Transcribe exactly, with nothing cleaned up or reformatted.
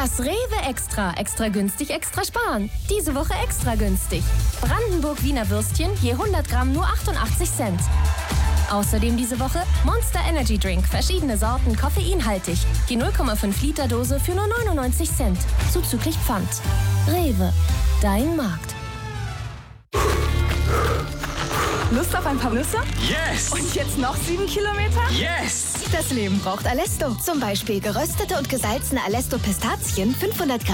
Das Rewe Extra. Extra günstig, extra sparen. Diese Woche extra günstig. Brandenburg Wiener Würstchen je hundert Gramm nur achtundachtzig Cent. Außerdem diese Woche Monster Energy Drink. Verschiedene Sorten, koffeinhaltig. Die null Komma fünf Liter Dose für nur neunundneunzig Cent. Zuzüglich Pfand. Rewe. Dein Markt. Lust auf ein paar Nüsse? Yes! Und jetzt noch sieben Kilometer? Yes! Das Leben braucht Alesto. Zum Beispiel geröstete und gesalzene Alesto Pistazien, fünfhundert Gramm.